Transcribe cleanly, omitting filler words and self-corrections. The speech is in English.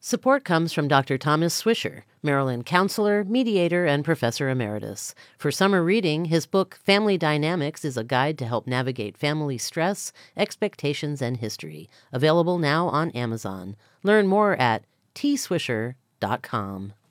Support comes from Dr. Thomas Swisher, Maryland counselor, mediator, and professor emeritus. For summer reading, his book Family Dynamics is a guide to help navigate family stress, expectations, and history. Available now on Amazon. Learn more at tswisher.com.